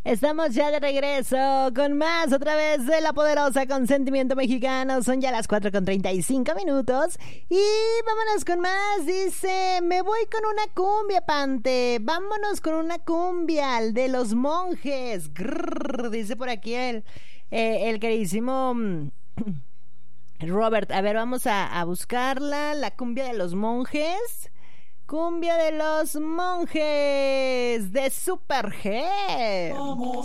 Estamos ya de regreso con más a través de la poderosa Consentimiento Mexicano. Son ya las 4:35 y vámonos con más. Dice, me voy con una cumbia, Pante. Vámonos con una cumbia, el de los monjes. Grrr, dice por aquí el queridísimo Robert. A ver, vamos a buscarla. La cumbia de los monjes. Cumbia de los monjes de Super G.